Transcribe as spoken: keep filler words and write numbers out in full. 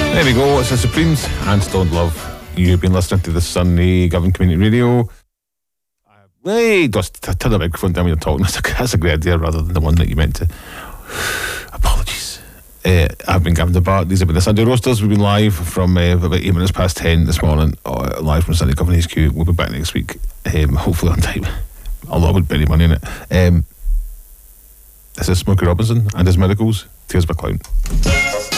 There we go, it's the Supremes and Stone Love. You've been listening to the Sunday Govan Community Radio. Wait, just t- turn the microphone down when you're talking. That's a, that's a great idea rather than the one that you meant to. Apologies. Uh, I've been Gavin DeBart. These have been the Sunday Roasters. We've been live from uh, about eight minutes past ten this morning, uh, live from Sunday Govan H Q. We'll be back next week, um, hopefully on time. Although I would bet any money in it. Um, this is Smokey Robinson and his Miracles. Tears of a Clown.